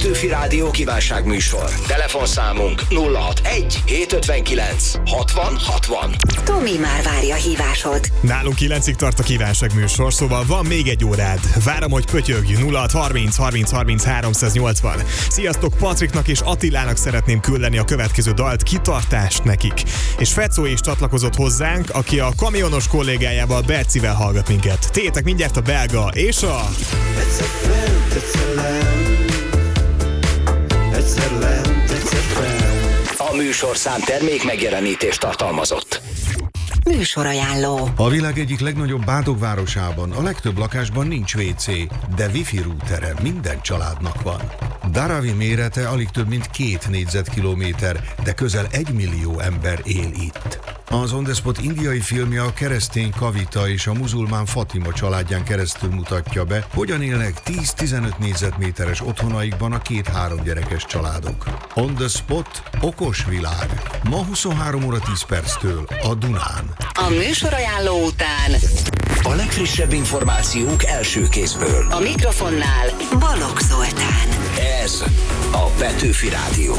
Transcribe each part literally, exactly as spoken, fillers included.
Petőfi Rádió kívánságműsor. Telefonszámunk nulla hatvanegy hétszázötvenkilenc hatvan hatvan. Tomi már várja a hívásod. Nálunk kilencig tart a kívánságműsor, szóval van még egy órád. Várom, hogy pötyögj. Nulla hatharminc harminc harminc háromszáznyolcvan. Sziasztok, Patriknak és Attilának szeretném küldeni a következő dalt, Kitartást nekik. És Fecó is csatlakozott hozzánk, aki a kamionos kollégájával, Bercivel hallgat minket. Tétek mindjárt a belga és a... Egyszer fent, egyszer lent, egyszer lent, egyszer fent. A műsorszám termék megjelenítést tartalmazott. Műsorajánló. A világ egyik legnagyobb bádogvárosában a legtöbb lakásban nincs vé cé, de wifi rútere minden családnak van. Dharavi mérete alig több mint két négyzetkilométer, de közel egy millió ember él itt. Az On The Spot indiai filmje a keresztény Kavita és a muzulmán Fatima családján keresztül mutatja be, hogyan élnek tíz-tizenöt négyzetméteres otthonaikban a két-három gyerekes családok. On The Spot, okos világ. Ma huszonhárom óra tíz perctől a Dunán. A műsorajánló után A legfrissebb információk első kézből. a mikrofonnál Balogh Zoltán. Ez a Petőfi Rádió.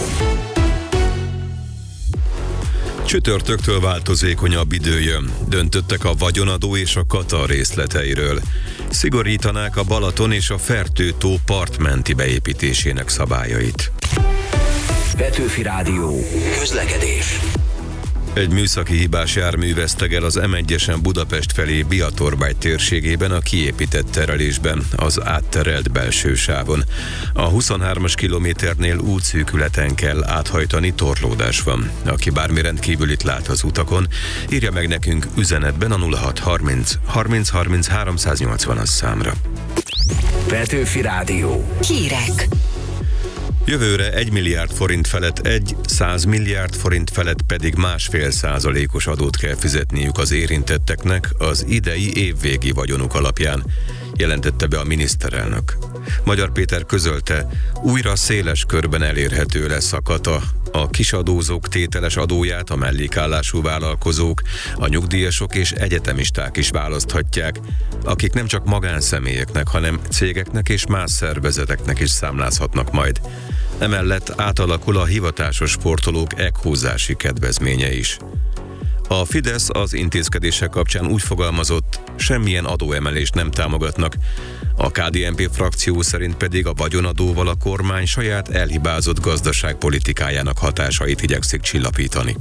Csütörtöktől változékonyabb idő jön. Döntöttek a vagyonadó és a kata részleteiről. Szigorítanák a Balaton és a Fertő-tó partmenti beépítésének szabályait. Petőfi Rádió. Közlekedés. Egy műszaki hibás jármű vesztegel az em egyesen Budapest felé Biatorbágy térségében a kiépített terelésben, az átterelt belső sávon. A huszonhármas kilométernél útszűkületen kell áthajtani, torlódás van. Aki bármi rendkívülit lát az utakon, írja meg nekünk üzenetben a nulla hatharminc harminc harminc háromszáznyolcvanas számra. Petőfi Rádió. Hírek. Jövőre egy milliárd forint felett egy, száz milliárd forint felett pedig másfél százalékos adót kell fizetniük az érintetteknek az idei évvégi vagyonuk alapján, jelentette be a miniszterelnök. Magyar Péter közölte, újra széles körben elérhető lesz a kata, a kisadózók tételes adóját a mellékállású vállalkozók, a nyugdíjasok és egyetemisták is választhatják, akik nem csak magánszemélyeknek, hanem cégeknek és más szervezeteknek is számlázhatnak majd. Emellett átalakul a hivatásos sportolók ekhúzási kedvezménye is. A Fidesz az intézkedések kapcsán úgy fogalmazott, semmilyen adóemelést nem támogatnak. A ká dé en pé frakció szerint pedig a vagyonadóval a kormány saját elhibázott gazdaságpolitikájának hatásait igyekszik csillapítani.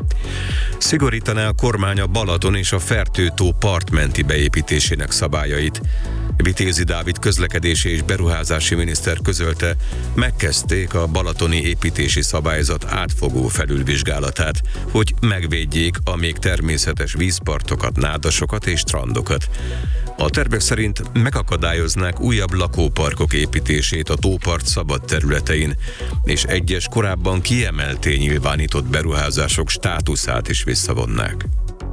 Szigorítaná a kormány a Balaton és a Fertő-tó partmenti beépítésének szabályait. Vitézi Dávid közlekedési és beruházási miniszter közölte, megkezdték a balatoni építési szabályzat átfogó felülvizsgálatát, hogy megvédjék a még természetes vízpartokat, nádasokat és strandokat. A tervek szerint megakadályoznák újabb lakóparkok építését a tópart szabad területein, és egyes korábban kiemelté nyilvánított beruházások státuszát is visszavonnák.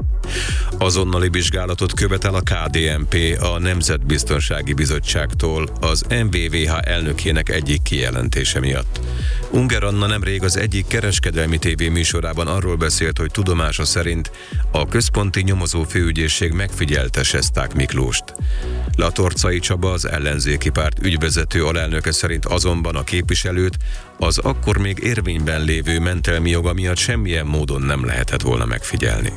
Azonnali vizsgálatot követel a ká dé en pé a Nemzetbiztonsági Bizottságtól az em vé vé há elnökének egyik kijelentése miatt. Unger Anna nemrég az egyik kereskedelmi tévéműsorában arról beszélt, hogy tudomása szerint a központi nyomozó főügyészség megfigyelte Sesták Miklóst. Latorcai Csaba, az ellenzéki párt ügyvezető alelnöke szerint azonban a képviselőt az akkor még érvényben lévő mentelmi joga miatt semmilyen módon nem lehetett volna megfigyelni.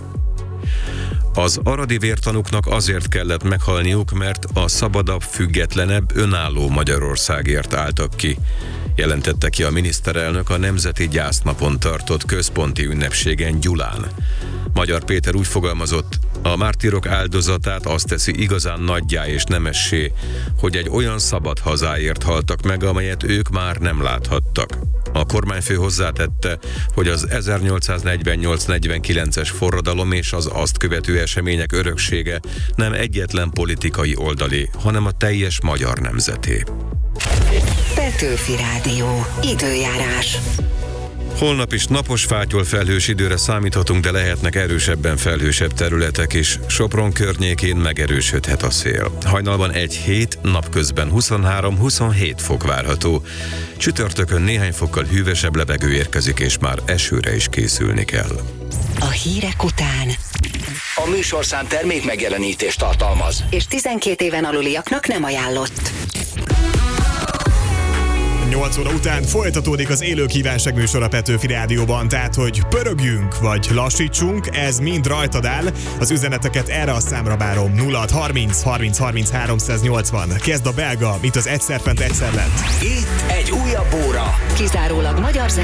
Az aradi vértanúknak azért kellett meghalniuk, mert a szabadabb, függetlenebb, önálló Magyarországért álltak ki, jelentette ki a miniszterelnök a Nemzeti Gyásznapon tartott központi ünnepségen Gyulán. Magyar Péter úgy fogalmazott, a mártírok áldozatát azt teszi igazán nagyjá és nemessé, hogy egy olyan szabad hazáért haltak meg, amelyet ők már nem láthattak. A kormányfő hozzátette, hogy az ezernyolcszáznegyvennyolc negyvenkilences forradalom és az azt követő események öröksége nem egyetlen politikai oldalé, hanem a teljes magyar nemzeté. Petőfi Rádió. Időjárás. Holnap is napos, fátyol, felhős időre számíthatunk, de lehetnek erősebben felhősebb területek is. Sopron környékén megerősödhet a szél. Hajnalban egy hét, napközben huszonhárom-huszonhét fok várható. Csütörtökön néhány fokkal hűvösebb levegő érkezik, és már esőre is készülni kell. A hírek után A műsorszám termék megjelenítést tartalmaz. és tizenkét éven aluliaknak nem ajánlott. nyolc óra után folytatódik az élő kívánság műsor a Petőfi Rádióban, tehát hogy pörögjünk vagy lassítsunk, ez mind rajtad áll. Az üzeneteket erre a számra várom: nulla hat harminc harminc harminc háromszáznyolcvan. Kezd a belga, itt az Egyszer fent, egyszer lent. Itt egy újabb óra. Kizárólag magyar